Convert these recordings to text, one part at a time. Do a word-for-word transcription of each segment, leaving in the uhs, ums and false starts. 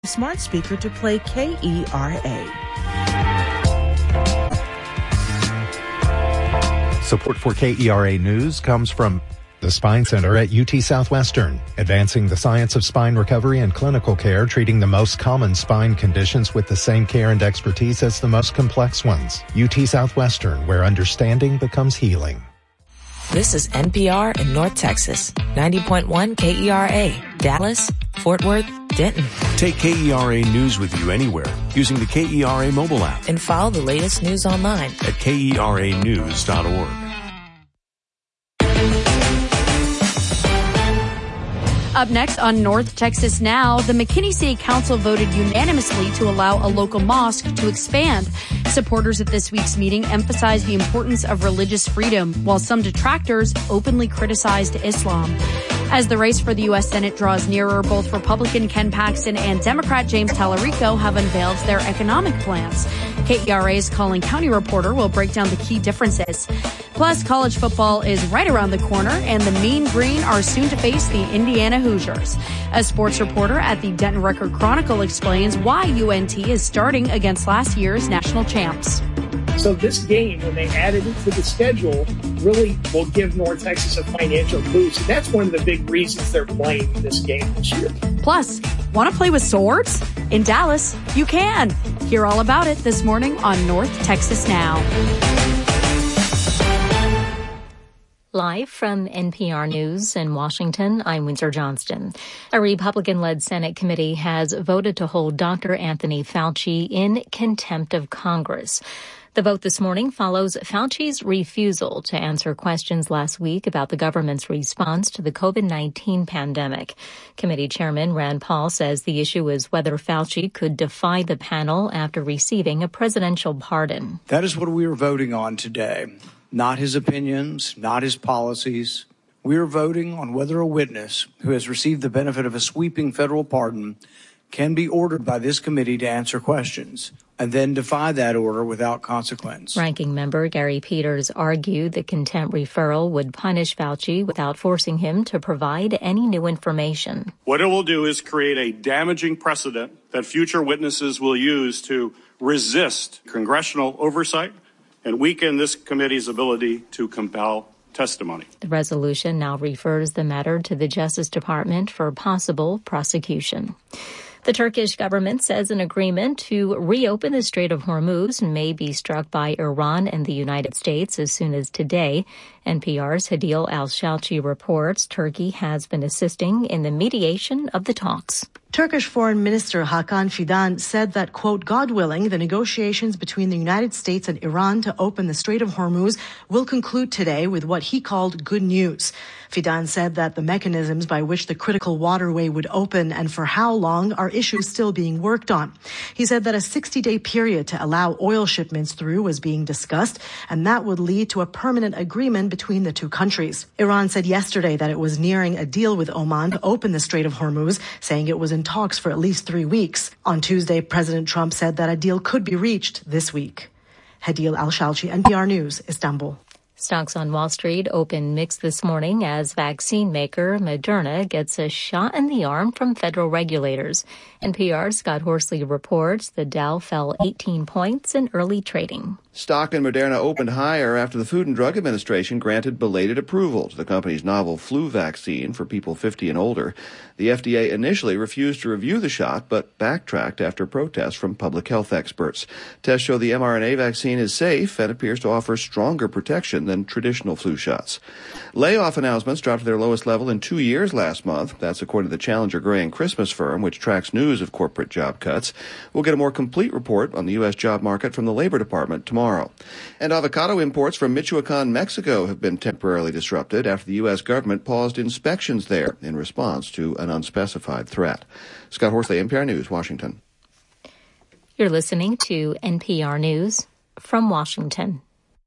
smart speaker to play K E R A. Support for K E R A News comes from the Spine Center at U T Southwestern, advancing the science of spine recovery and clinical care, treating the most common spine conditions with the same care and expertise as the most complex ones. U T Southwestern, where understanding becomes healing. This is N P R in North Texas, ninety point one K E R A, Dallas, Fort Worth, Denton. Take K E R A News with you anywhere using the K E R A mobile app. And follow the latest news online at K E R A news dot org. Up next on North Texas Now, the McKinney City Council voted unanimously to allow a local mosque to expand. Supporters at this week's meeting emphasized the importance of religious freedom, while some detractors openly criticized Islam. As the race for the U S Senate draws nearer, both Republican Ken Paxton and Democrat James Tallarico have unveiled their economic plans. K E R A's Collin County reporter will break down the key differences. Plus, college football is right around the corner, and the Mean Green are soon to face the Indiana Hoosiers. A sports reporter at the Denton Record Chronicle explains why U N T is starting against last year's national champs. So this game, when they added it to the schedule, really will give North Texas a financial boost. And that's one of the big reasons they're playing this game this year. Plus, want to play with swords? In Dallas, you can. Hear all about it this morning on North Texas Now. Live from N P R News in Washington, I'm Windsor Johnston. A Republican-led Senate committee has voted to hold Doctor Anthony Fauci in contempt of Congress. The vote this morning follows Fauci's refusal to answer questions last week about the government's response to the COVID nineteen pandemic. Committee Chairman Rand Paul says the issue is whether Fauci could defy the panel after receiving a presidential pardon. That is what we are voting on today. Not his opinions, not his policies. We are voting on whether a witness who has received the benefit of a sweeping federal pardon can be ordered by this committee to answer questions and then defy that order without consequence. Ranking member Gary Peters argued the contempt referral would punish Fauci without forcing him to provide any new information. What it will do is create a damaging precedent that future witnesses will use to resist congressional oversight and weaken this committee's ability to compel testimony. The resolution now refers the matter to the Justice Department for possible prosecution. The Turkish government says an agreement to reopen the Strait of Hormuz may be struck by Iran and the United States as soon as today. N P R's Hadil Al-Shalchi reports Turkey has been assisting in the mediation of the talks. Turkish Foreign Minister Hakan Fidan said that, quote, God willing, the negotiations between the United States and Iran to open the Strait of Hormuz will conclude today with what he called good news. Fidan said that the mechanisms by which the critical waterway would open and for how long are issues still being worked on. He said that a sixty-day period to allow oil shipments through was being discussed, and that would lead to a permanent agreement between the two countries. Iran said yesterday that it was nearing a deal with Oman to open the Strait of Hormuz, saying it was in talks for at least three weeks. On Tuesday, President Trump said that a deal could be reached this week. Hadil Al-Shalchi, N P R News, Istanbul. Stocks on Wall Street opened mixed this morning as vaccine maker Moderna gets a shot in the arm from federal regulators. N P R's Scott Horsley reports the Dow fell eighteen points in early trading. Stock in Moderna opened higher after the Food and Drug Administration granted belated approval to the company's novel flu vaccine for people fifty and older. The F D A initially refused to review the shot, but backtracked after protests from public health experts. Tests show the mRNA vaccine is safe and appears to offer stronger protection than traditional flu shots. Layoff announcements dropped to their lowest level in two years last month. That's according to the Challenger Gray and Christmas firm, which tracks news of corporate job cuts. We'll get a more complete report on the U S job market from the Labor Department tomorrow. And avocado imports from Michoacan, Mexico have been temporarily disrupted after the U S government paused inspections there in response to an unspecified threat. Scott Horsley, N P R News, Washington. You're listening to N P R News from Washington.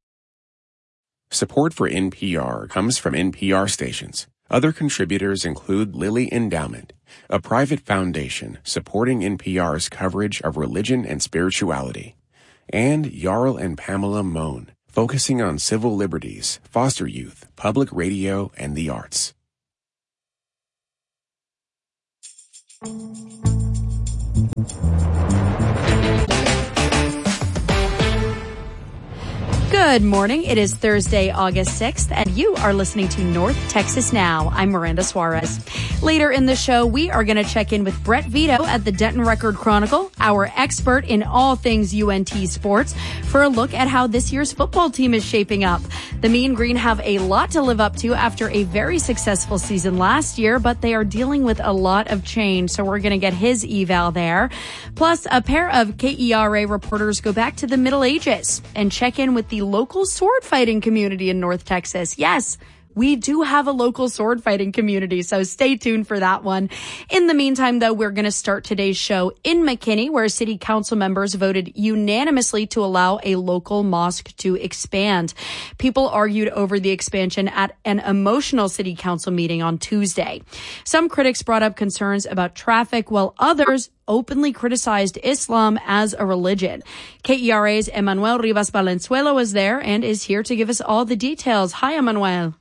Support for N P R comes from N P R stations. Other contributors include Lilly Endowment, a private foundation supporting N P R's coverage of religion and spirituality, and Jarl and Pamela Mohn, focusing on civil liberties, foster youth, public radio, and the arts. Good morning. It is Thursday, August sixth, and you are listening to North Texas Now. I'm Miranda Suarez. Later in the show, we are going to check in with Brett Vito at the Denton Record Chronicle, our expert in all things U N T sports, for a look at how this year's football team is shaping up. The Mean Green have a lot to live up to after a very successful season last year, but they are dealing with a lot of change, so we're going to get his eval there. Plus, a pair of K E R A reporters go back to the Middle Ages and check in with the local sword fighting community in North Texas. Yes, we do have a local sword fighting community, so stay tuned for that one. In the meantime, though, we're going to start today's show in McKinney, where city council members voted unanimously to allow a local mosque to expand. People argued over the expansion at an emotional city council meeting on Tuesday. Some critics brought up concerns about traffic, while others openly criticized Islam as a religion. K E R A's Emmanuel Rivas Valenzuela was there and is here to give us all the details. Hi, Emmanuel.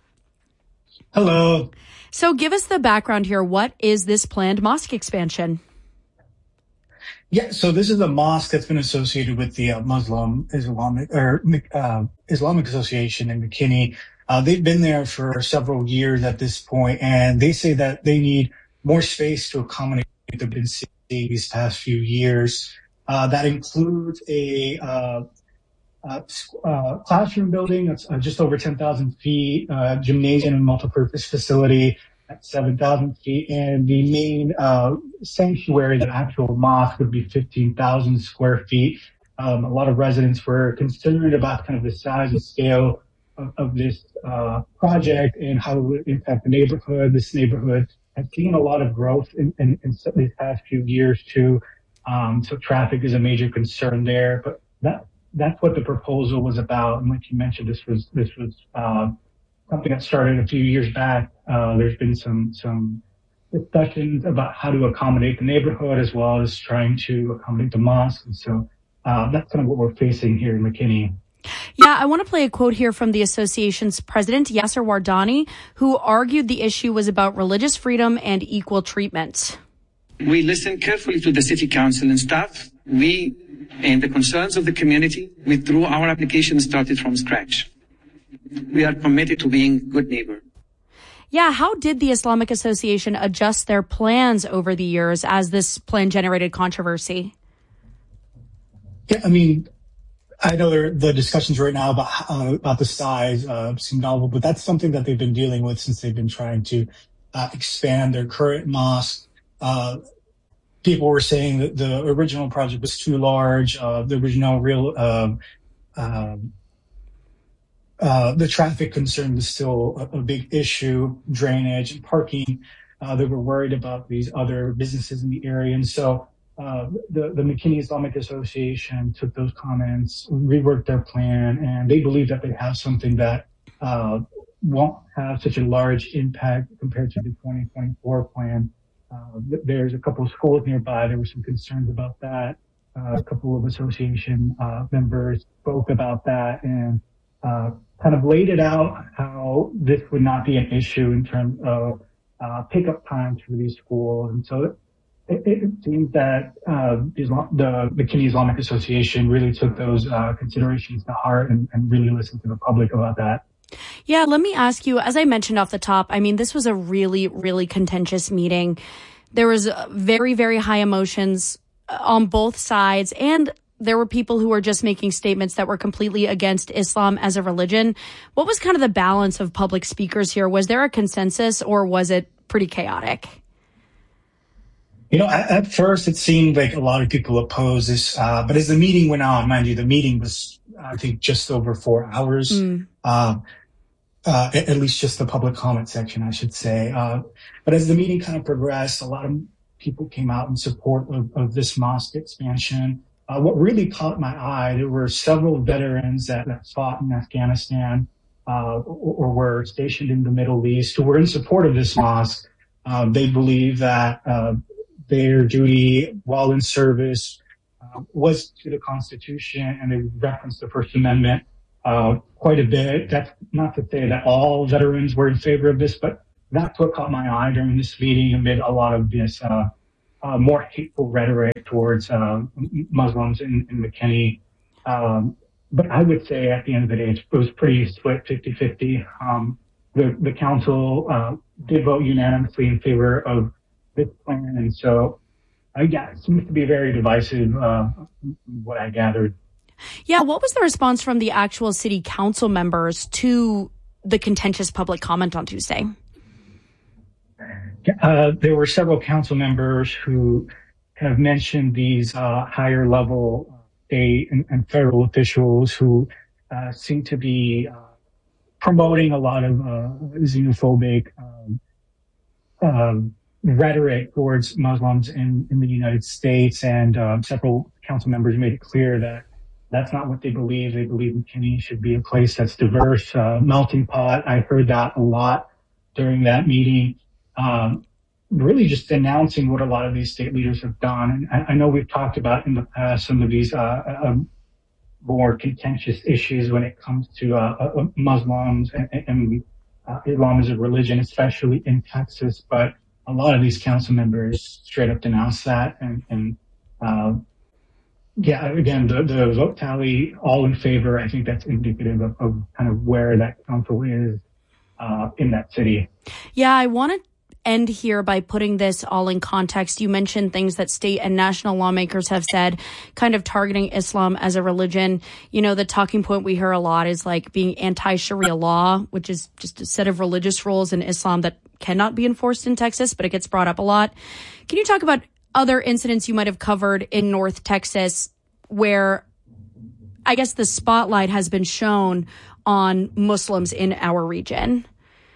Hello. So give us the background here. What is this planned mosque expansion? Yeah, so this is a mosque that's been associated with the uh, Muslim Islamic or uh, Islamic Association in McKinney. Uh, they've been there for several years at this point, and they say that they need more space to accommodate what they've been seeing these past few years. Uh, that includes a uh, Uh, uh, classroom building that's uh, just over ten thousand feet, uh, gymnasium and multipurpose facility at seven thousand feet, and the main uh, sanctuary, the actual mosque, would be fifteen thousand square feet. Um, a lot of residents were concerned about kind of the size and scale of, of this uh, project and how it would impact the neighborhood. This neighborhood has seen a lot of growth in, in, in these past few years too, um, so traffic is a major concern there. But that That's what the proposal was about. And like you mentioned, this was, this was, uh, something that started a few years back. Uh, there's been some, some discussions about how to accommodate the neighborhood as well as trying to accommodate the mosque. And so, uh, that's kind of what we're facing here in McKinney. Yeah, I want to play a quote here from the association's president, Yasser Wardani, who argued the issue was about religious freedom and equal treatment. We listened carefully to the city council and staff. We and the concerns of the community, we withdrew our application and started from scratch. We are committed to being a good neighbor. Yeah, how did the Islamic Association adjust their plans over the years as this plan generated controversy? Yeah, I mean, I know there, the discussions right now about uh, about the size uh, seem novel, but that's something that they've been dealing with since they've been trying to uh, expand their current mosque. Uh, People were saying that the original project was too large. Uh, the original real, uh, uh, uh, the traffic concern was still a, a big issue, drainage and parking. Uh, they were worried about these other businesses in the area. And so, uh, the, the McKinney Islamic Association took those comments, reworked their plan, and they believe that they have something that, uh, won't have such a large impact compared to the twenty twenty-four plan. Uh, there's a couple of schools nearby. There were some concerns about that. Uh, a couple of association uh, members spoke about that and uh, kind of laid it out how this would not be an issue in terms of uh, pickup times for these schools. And so it, it seems that uh, Islam, the McKinney Islamic Association really took those uh, considerations to heart and, and really listened to the public about that. Yeah, let me ask you, as I mentioned off the top, I mean, this was a really, really contentious meeting. There was very, very high emotions on both sides, and there were people who were just making statements that were completely against Islam as a religion. What was kind of the balance of public speakers here? Was there a consensus, or was it pretty chaotic? You know, at, at first it seemed like a lot of people opposed this, uh, but as the meeting went on, mind you, the meeting was, I think, just over four hours. Mm. Uh, Uh, at, at least just the public comment section, I should say. Uh, but as the meeting kind of progressed, a lot of people came out in support of, of this mosque expansion. Uh, what really caught my eye, there were several veterans that, that fought in Afghanistan, uh, or, or were stationed in the Middle East who were in support of this mosque. Uh, they believe that, uh, their duty while in service, uh, was to the Constitution, and they referenced the First Amendment. Uh, quite a bit. That's not to say that all veterans were in favor of this, but that's what caught my eye during this meeting amid a lot of this, uh, uh, more hateful rhetoric towards uh, Muslims in, in McKinney. Um, but I would say at the end of the day, it was pretty split fifty-fifty. Um, the, the council uh, did vote unanimously in favor of this plan. And so, uh, yeah, it seems to be very divisive, uh, what I gathered. Yeah, what was the response from the actual city council members to the contentious public comment on Tuesday? Uh, there were several council members who kind of mentioned these uh, higher level state and, and federal officials who uh, seem to be uh, promoting a lot of uh, xenophobic um, uh, rhetoric towards Muslims in, in the United States. And uh, several council members made it clear that that's not what they believe. They believe McKinney should be a place that's diverse, uh, melting pot. I heard that a lot during that meeting. Um, really just denouncing what a lot of these state leaders have done. And I, I know we've talked about in the past some of these, uh, uh more contentious issues when it comes to, uh, uh Muslims and, and uh, Islam as a religion, especially in Texas. But a lot of these council members straight up denounce that. And, and, uh, yeah, again, the, the vote tally all in favor. I think that's indicative of, of kind of where that council is, uh, in that city. Yeah, I want to end here by putting this all in context. You mentioned things that state and national lawmakers have said, kind of targeting Islam as a religion. You know, the talking point we hear a lot is like being anti-Sharia law, which is just a set of religious rules in Islam that cannot be enforced in Texas, but it gets brought up a lot. Can you talk about other incidents you might have covered in North Texas where I guess the spotlight has been shown on Muslims in our region?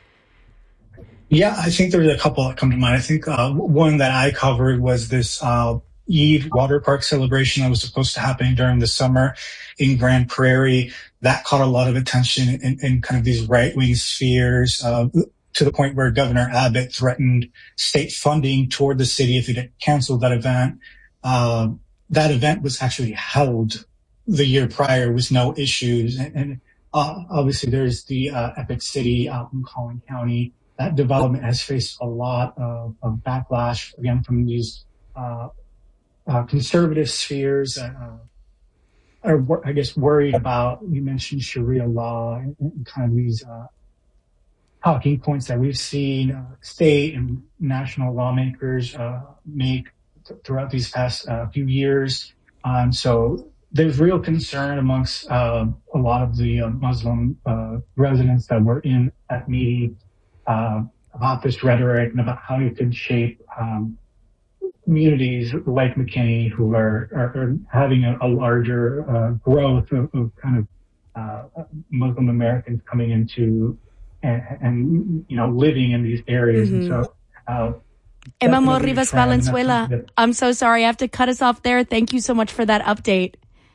Yeah, I think there's a couple that come to mind. I think uh, one that I covered was this uh, Eid water park celebration that was supposed to happen during the summer in Grand Prairie. That caught a lot of attention in, in kind of these right-wing spheres, uh, to the point where Governor Abbott threatened state funding toward the city if it canceled that event. Uh, that event was actually held the year prior with no issues. And, and uh, obviously there's the uh, Epic City out in Collin County. That development has faced a lot of, of backlash, again, from these uh, uh, conservative spheres that uh, are, I guess, worried about, you mentioned Sharia law and, and kind of these uh, talking points that we've seen uh, state and national lawmakers uh, make th- throughout these past uh, few years. Um, so there's real concern amongst uh, a lot of the uh, Muslim uh, residents that were in that meeting Uh, about this rhetoric and about how it could shape um, communities like McKinney who are, are, are having a, a larger uh, growth of, of kind of uh, Muslim Americans coming into and, and, you know, living in these areas. Mm-hmm. And so, uh, Emma Rivas Valenzuela, I'm so sorry. I have to cut us off there. Thank you so much for that update.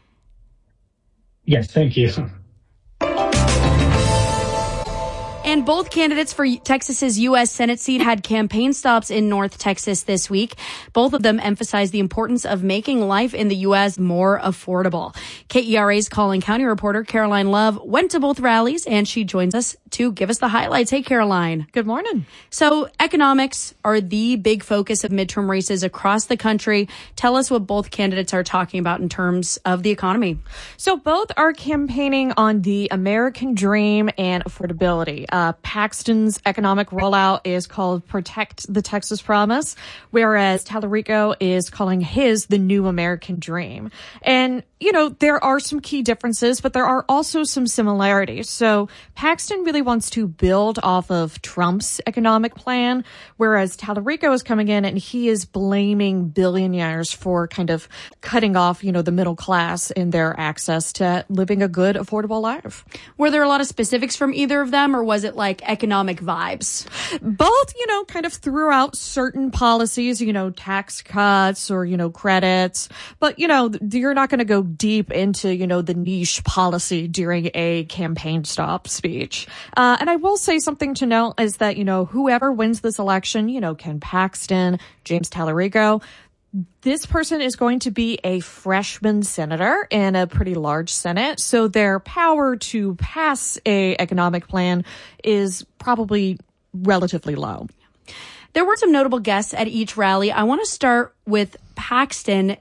Yes, thank you. And both candidates for Texas's U S Senate seat had campaign stops in North Texas this week. Both of them emphasized the importance of making life in the U S more affordable. K E R A's Collin County reporter Caroline Love went to both rallies, and she joins us to give us the highlights. Hey, Caroline. Good morning. So economics are the big focus of midterm races across the country. Tell us what both candidates are talking about in terms of the economy. So both are campaigning on the American dream and affordability. Uh, Paxton's economic rollout is called Protect the Texas Promise, whereas Tallarico is calling his the New American Dream. And, you know, there are some key differences, but there are also some similarities. So Paxton really wants to build off of Trump's economic plan, whereas Tallarico is coming in and he is blaming billionaires for kind of cutting off, you know, the middle class in their access to living a good, affordable life. Were there a lot of specifics from either of them, or was it like economic vibes? Both, you know, kind of threw out certain policies, you know, tax cuts or, you know, credits. But, you know, you're not going to go deep into, you know, the niche policy during a campaign stop speech. Uh, and I will say something to note is that, you know, whoever wins this election, you know, Ken Paxton, James Tallarico, this person is going to be a freshman senator in a pretty large Senate. So their power to pass a economic plan is probably relatively low. There were some notable guests at each rally. I want to start with Paxton.